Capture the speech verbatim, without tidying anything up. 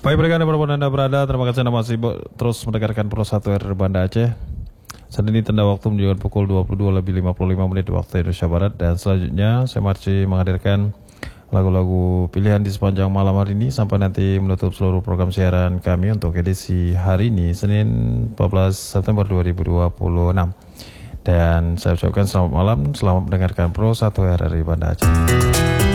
Baik, berikan dimanapun Anda berada, terima kasih Anda masih terus mendengarkan Pro satu R R Banda Aceh. Saat ini tanda waktu menunjukkan pukul dua puluh dua lebih lima puluh lima menit waktu Indonesia Barat. Dan selanjutnya saya masih menghadirkan lagu-lagu pilihan di sepanjang malam hari ini sampai nanti menutup seluruh program siaran kami untuk edisi hari ini, Senin empat belas September dua ribu dua puluh enam. Dan saya ucapkan selamat malam, selamat mendengarkan Pro satu R R Banda Aceh.